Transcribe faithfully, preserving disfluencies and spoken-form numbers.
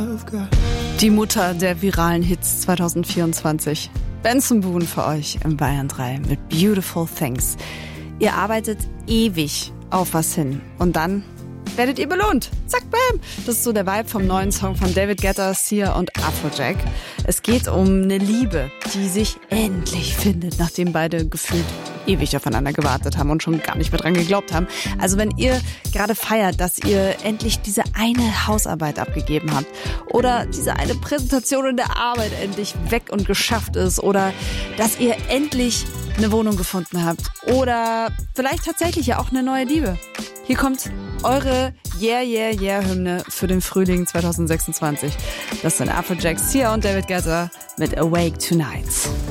Die Mutter der viralen Hits zwanzig vierundzwanzig. Benson Boone für euch im Bayern drei mit Beautiful Things. Ihr arbeitet ewig auf was hin und dann werdet ihr belohnt. Zack, bam. Das ist so der Vibe vom neuen Song von David Guetta, Sia und Afrojack. Es geht um eine Liebe, die sich endlich findet, nachdem beide gefühlt ewig aufeinander gewartet haben und schon gar nicht mehr dran geglaubt haben. Also wenn ihr gerade feiert, dass ihr endlich diese eine Hausarbeit abgegeben habt oder diese eine Präsentation in der Arbeit endlich weg und geschafft ist oder dass ihr endlich eine Wohnung gefunden habt oder vielleicht tatsächlich ja auch eine neue Liebe. Hier kommt eure Yeah, Yeah, Yeah-Hymne für den Frühling zwanzig sechsundzwanzig. Das sind Afrojack, Sia und David Guetta mit Awake Tonight.